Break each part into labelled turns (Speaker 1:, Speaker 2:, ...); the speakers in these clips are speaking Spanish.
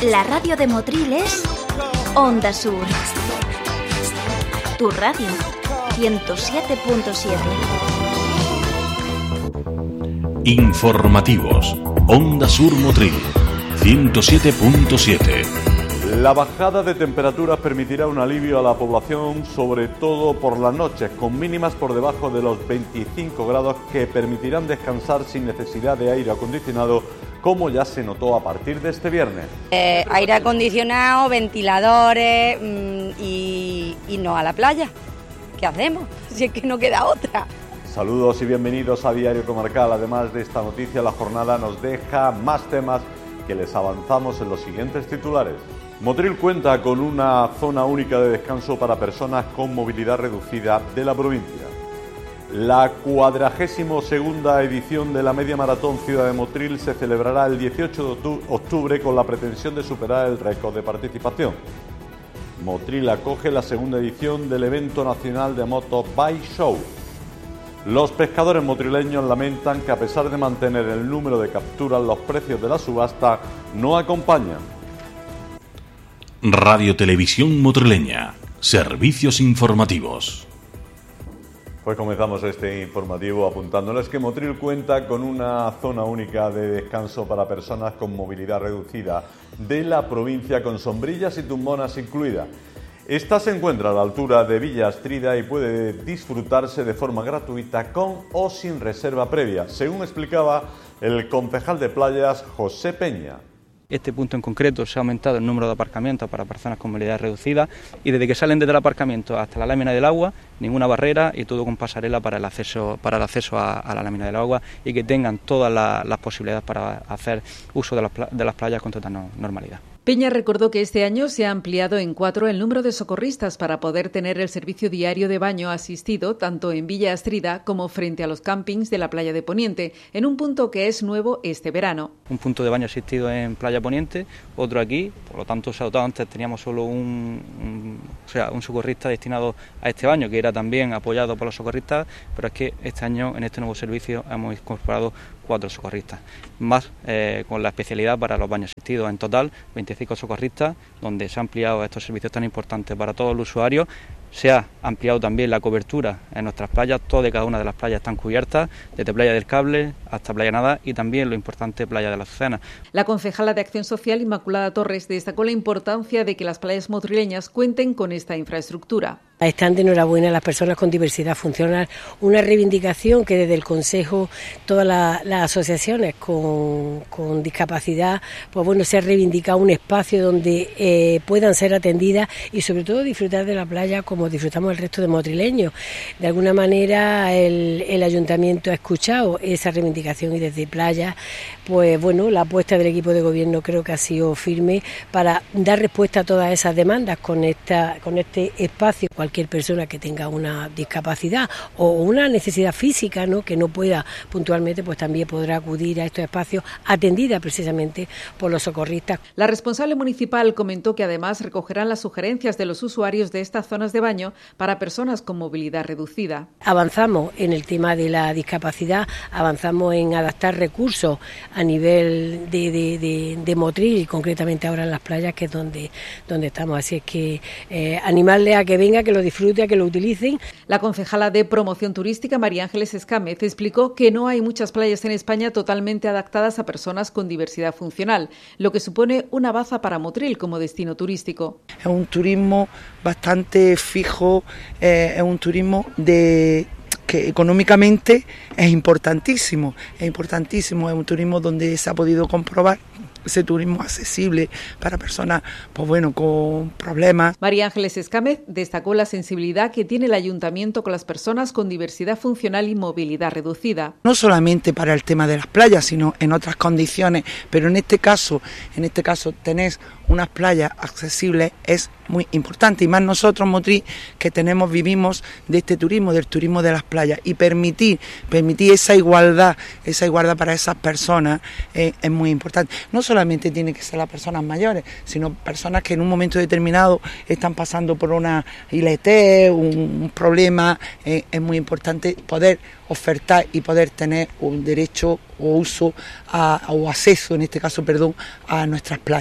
Speaker 1: La radio de Motril es Onda Sur. Tu radio, 107.7.
Speaker 2: Informativos. Onda Sur Motril, 107.7.
Speaker 3: La bajada de temperaturas permitirá un alivio a la población, sobre todo por las noches, con mínimas por debajo de los 25 grados que permitirán descansar sin necesidad de aire acondicionado, como ya se notó a partir de este viernes.
Speaker 4: Aire acondicionado, ventiladores y no a la playa. ¿Qué hacemos? Si es que no queda otra.
Speaker 3: Saludos y bienvenidos a Diario Comarcal. Además de esta noticia, la jornada nos deja más temas que les avanzamos en los siguientes titulares. Motril cuenta con una zona única de descanso para personas con movilidad reducida de la provincia. La 42ª edición de la Media Maratón Ciudad de Motril se celebrará el 18 de octubre con la pretensión de superar el récord de participación. Motril acoge la segunda edición del evento nacional de Moto Bike Show. Los pescadores motrileños lamentan que a pesar de mantener el número de capturas, los precios de la subasta no acompañan.
Speaker 2: Radio Televisión Motrileña. Servicios informativos.
Speaker 3: Pues comenzamos este informativo apuntándoles que Motril cuenta con una zona única de descanso para personas con movilidad reducida de la provincia, con sombrillas y tumbonas incluidas. Esta se encuentra a la altura de Villa Astrida y puede disfrutarse de forma gratuita con o sin reserva previa, según explicaba el concejal de playas José Peña.
Speaker 5: Este punto en concreto se ha aumentado el número de aparcamientos para personas con movilidad reducida y desde que salen desde el aparcamiento hasta la lámina del agua, ninguna barrera y todo con pasarela para el acceso a la lámina del agua y que tengan todas las posibilidades para hacer uso de las playas con total normalidad.
Speaker 6: Peña recordó que este año se ha ampliado en 4 el número de socorristas para poder tener el servicio diario de baño asistido tanto en Villa Astrida como frente a los campings de la playa de Poniente, en un punto que es nuevo este verano.
Speaker 5: Un punto de baño asistido en Playa Poniente, otro aquí, por lo tanto se ha dotado. Antes teníamos solo un socorrista destinado a este baño, que era también apoyado por los socorristas, pero es que este año en este nuevo servicio hemos incorporado 4 socorristas, más con la especialidad para los baños asistidos. En total, 25 socorristas, donde se han ampliado estos servicios tan importantes para todos los usuarios. Se ha ampliado también la cobertura en nuestras playas, todas y cada una de las playas están cubiertas, desde Playa del Cable hasta Playa Nada y también lo importante, Playa de la Azucena.
Speaker 6: La concejala de Acción Social, Inmaculada Torres, destacó la importancia de que las playas motrileñas cuenten con esta infraestructura.
Speaker 7: Están de enhorabuena las personas con diversidad funcional, una reivindicación que desde el Consejo, todas las asociaciones con discapacidad, pues bueno, se ha reivindicado un espacio donde puedan ser atendidas y sobre todo disfrutar de la playa como disfrutamos el resto de motrileños. De alguna manera el Ayuntamiento ha escuchado esa reivindicación y desde playa, pues bueno, la apuesta del equipo de gobierno creo que ha sido firme para dar respuesta a todas esas demandas con este espacio. Cualquier persona que tenga una discapacidad o una necesidad física, ¿no?, que no pueda puntualmente, pues también podrá acudir a estos espacios atendida precisamente por los socorristas.
Speaker 6: La responsable municipal comentó que además recogerán las sugerencias de los usuarios de estas zonas de baño para personas con movilidad reducida.
Speaker 7: Avanzamos en el tema de la discapacidad, avanzamos en adaptar recursos a nivel de Motril y concretamente ahora en las playas, que es donde estamos. Así es que animarle a que venga, que lo disfrute, a que lo utilicen.
Speaker 6: La concejala de Promoción Turística, María Ángeles Escámez, explicó que no hay muchas playas en España totalmente adaptadas a personas con diversidad funcional, lo que supone una baza para Motril como destino turístico.
Speaker 8: Es un turismo bastante fijo, es un turismo que económicamente es importantísimo, es un turismo donde se ha podido comprobar ese turismo accesible para personas, pues bueno, con problemas.
Speaker 6: María Ángeles Escámez destacó la sensibilidad que tiene el Ayuntamiento con las personas con diversidad funcional y movilidad reducida.
Speaker 8: No solamente para el tema de las playas, sino en otras condiciones, pero en este caso tenés unas playas accesibles es muy importante, y más nosotros, Motril, que vivimos de este turismo, del turismo de las playas, y permitir esa igualdad para esas personas es muy importante. No solamente tiene que ser las personas mayores, sino personas que en un momento determinado están pasando por una ILT, un problema. Es muy importante poder ofertar y poder tener un derecho o uso o acceso, en este caso, a nuestras playas.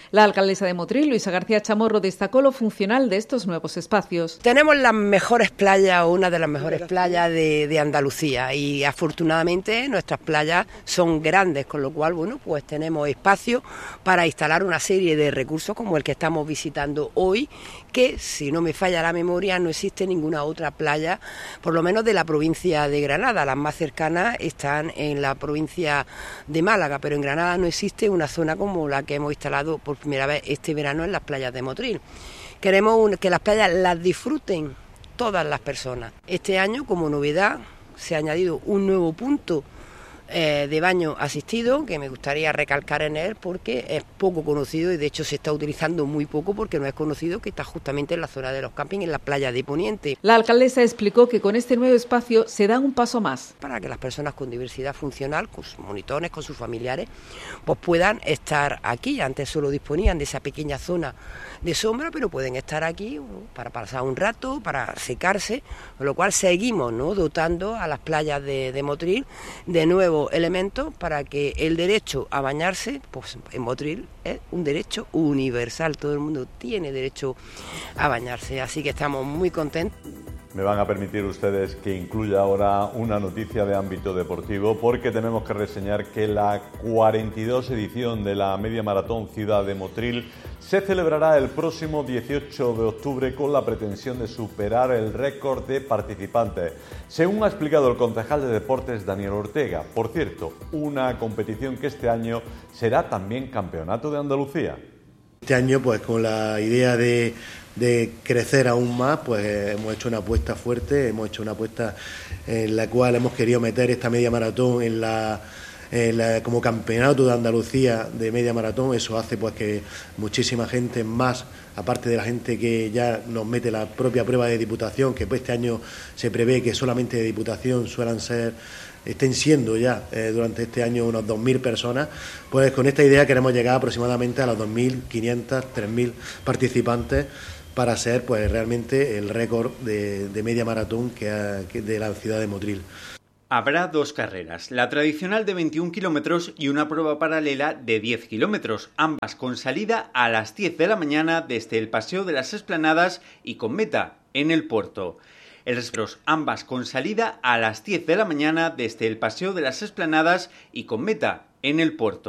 Speaker 6: La alcaldesa de Motril, Luisa García Chamorro, destacó lo funcional de estos nuevos espacios.
Speaker 9: Tenemos las mejores playas, o una de las mejores playas de Andalucía, y afortunadamente nuestras playas son grandes, con lo cual, bueno, pues tenemos espacio para instalar una serie de recursos como el que estamos visitando hoy, que, si no me falla la memoria, no existe ninguna otra playa, por lo menos de la provincia de Granada. Las más cercanas están en la provincia de Málaga, pero en Granada no existe una zona como la que hemos instalado por primera vez este verano en las playas de Motril. Queremos que las playas las disfruten todas las personas. Este año, como novedad, se ha añadido un nuevo punto de baño asistido, que me gustaría recalcar en él porque es poco conocido y de hecho se está utilizando muy poco porque no es conocido, que está justamente en la zona de los campings, en la playa de Poniente.
Speaker 6: La alcaldesa explicó que con este nuevo espacio se da un paso más.
Speaker 9: Para que las personas con diversidad funcional, con sus monitores, con sus familiares, pues puedan estar aquí. Antes solo disponían de esa pequeña zona de sombra, pero pueden estar aquí para pasar un rato, para secarse, con lo cual seguimos, ¿no?, dotando a las playas de Motril de nuevos elementos para que el derecho a bañarse, pues en Motril es un derecho universal, todo el mundo tiene derecho a bañarse, así que estamos muy contentos.
Speaker 3: Me van a permitir ustedes que incluya ahora una noticia de ámbito deportivo, porque tenemos que reseñar que la 42 edición de la Media Maratón Ciudad de Motril se celebrará el próximo 18 de octubre con la pretensión de superar el récord de participantes, según ha explicado el concejal de Deportes Daniel Ortega. Por cierto, una competición que este año será también Campeonato de Andalucía.
Speaker 10: Este año, pues con la idea de crecer aún más, pues hemos hecho una apuesta fuerte, hemos hecho una apuesta en la cual hemos querido meter esta media maratón como campeonato de Andalucía de media maratón. Eso hace pues que muchísima gente más, aparte de la gente que ya nos mete la propia prueba de Diputación, que pues este año se prevé que solamente de Diputación estén siendo ya durante este año unos 2.000 personas, pues con esta idea queremos llegar aproximadamente a los 2.500, 3.000 participantes para ser pues realmente el récord de media maratón de la ciudad de Motril.
Speaker 11: Habrá dos carreras, la tradicional de 21 kilómetros y una prueba paralela de 10 kilómetros, ambas con salida a las 10 de la mañana desde el Paseo de las Esplanadas y con meta en el puerto. Ambas con salida a las 10 de la mañana desde el Paseo de las Esplanadas y con meta en el puerto.